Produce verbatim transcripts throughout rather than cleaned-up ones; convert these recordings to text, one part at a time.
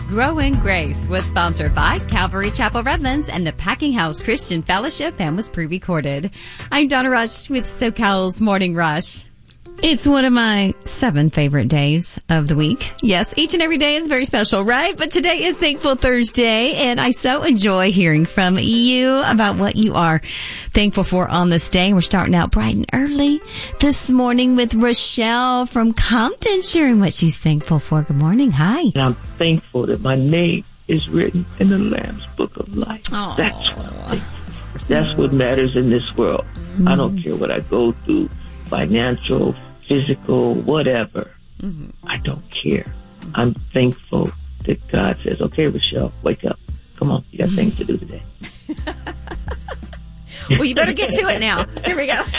Grow in Grace was sponsored by Calvary Chapel Redlands and the Packing House Christian Fellowship and was pre-recorded. I'm Donna Rush with SoCal's Morning Rush. It's one of my seven favorite days of the week. Yes, each and every day is very special, right? But today is Thankful Thursday, and I so enjoy hearing from you about what you are thankful for on this day. We're starting out bright and early this morning with Rochelle from Compton sharing what she's thankful for. Good morning. Hi. And I'm thankful that my name is written in the Lamb's Book of Life. Aww. That's what I'm thankful for. That's what matters in this world. Mm-hmm. I don't care what I go through, financial, physical, whatever. Mm-hmm. I don't care. I'm thankful that God says, okay, Rochelle, wake up. Come on, you got things to do today. Well, you better get to it now. Here we go.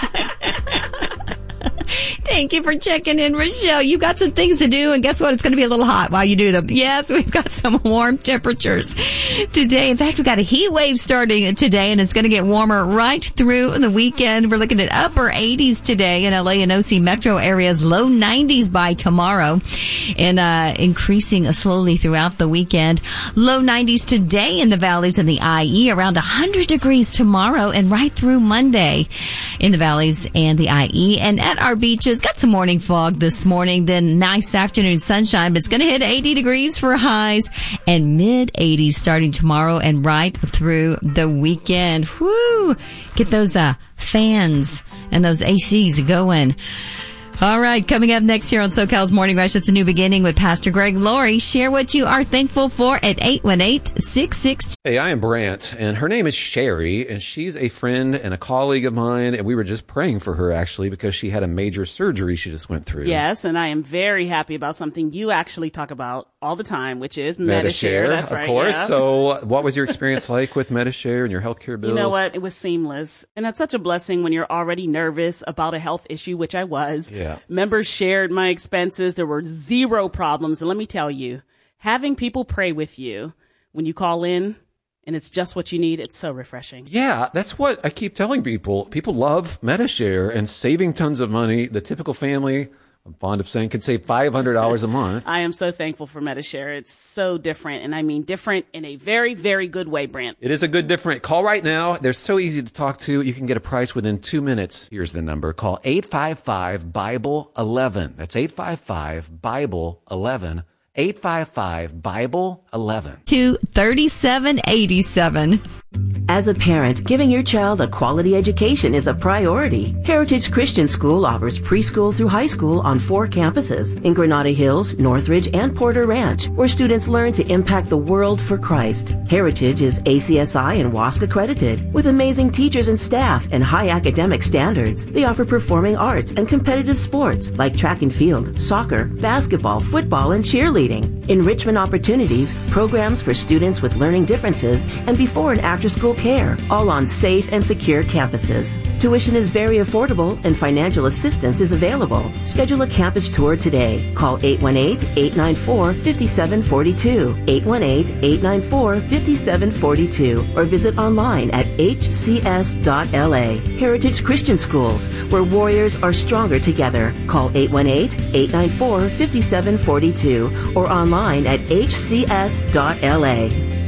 Thank you for checking in, Rochelle. You got some things to do, and guess what? It's going to be a little hot while you do them. Yes, we've got some warm temperatures today. In fact, we've got a heat wave starting today, and it's going to get warmer right through the weekend. We're looking at upper eighties today in L A and O C metro areas, low nineties by tomorrow, and uh increasing slowly throughout the weekend. Low nineties today in the valleys and the I E, around one hundred degrees tomorrow, and right through Monday in the valleys and the I E. And at our beaches, got some morning fog this morning, then nice afternoon sunshine, but it's going to hit eighty degrees for highs and mid eighties starting tomorrow and right through the weekend. Whoo! Get those uh fans and those A Cs going. All right, coming up next here on SoCal's Morning Rush, it's a new beginning with Pastor Greg Laurie. Share what you are thankful for at eight one eight, six six two. Hey, I am Brant, and her name is Sherry, and she's a friend and a colleague of mine, and we were just praying for her, actually, because she had a major surgery she just went through. Yes, and I am very happy about something you actually talk about all the time, which is Medi-Share. Medi-Share. That's of right, course. yeah. So what was your experience like with Medi-Share and your healthcare bills? You know what? It was seamless. And that's such a blessing when you're already nervous about a health issue, which I was. Yeah. Members shared my expenses. There were zero problems. And let me tell you, having people pray with you when you call in and it's just what you need, it's so refreshing. Yeah, that's what I keep telling people. People love Medi-Share and saving tons of money. The typical family, I'm fond of saying, can save five hundred dollars a month. I am so thankful for Medi-Share. It's so different, and I mean different in a very, very good way, Brant. It is a good different. Call right now. They're so easy to talk to. You can get a price within two minutes. Here's the number. Call eight five five, Bible eleven. That's eight five five, Bible eleven. eight five five, Bible eleven. To thirty-seven eighty-seven. As a parent, giving your child a quality education is a priority. Heritage Christian School offers preschool through high school on four campuses in Granada Hills, Northridge, and Porter Ranch, where students learn to impact the world for Christ. Heritage is A C S I and W A S C accredited, with amazing teachers and staff and high academic standards. They offer performing arts and competitive sports like track and field, soccer, basketball, football, and cheerleading. Enrichment opportunities, programs for students with learning differences, and before and after school care, all on safe and secure campuses. Tuition is very affordable and financial assistance is available. Schedule a campus tour today. Call eight one eight, eight nine four, five seven four two, eight one eight, eight nine four, five seven four two, or visit online at h c s dot l a. Heritage Christian Schools, where warriors are stronger together. Call eight one eight, eight nine four, five seven four two or online at h c s dot l a.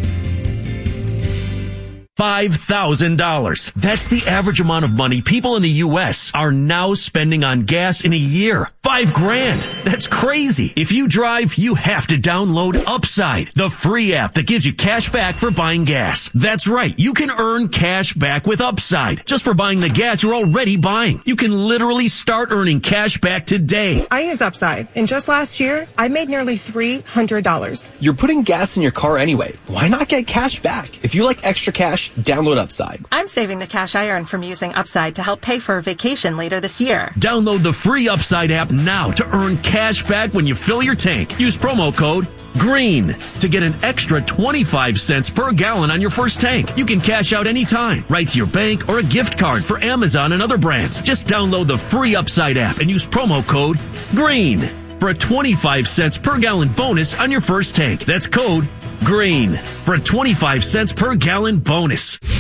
five thousand dollars. That's the average amount of money people in the U S are now spending on gas in a year. Five grand. That's crazy. If you drive, you have to download Upside, the free app that gives you cash back for buying gas. That's right. You can earn cash back with Upside just for buying the gas you're already buying. You can literally start earning cash back today. I use Upside, and just last year, I made nearly three hundred dollars. You're putting gas in your car anyway. Why not get cash back? If you like extra cash, download Upside. I'm saving the cash I earn from using Upside to help pay for a vacation later this year. Download the free Upside app now to earn cash back when you fill your tank. Use promo code GREEN to get an extra twenty-five cents per gallon on your first tank. You can cash out anytime, right to your bank or a gift card for Amazon and other brands. Just download the free Upside app and use promo code GREEN for a twenty-five cents per gallon bonus on your first tank. That's code GREEN for a twenty-five cents per gallon bonus.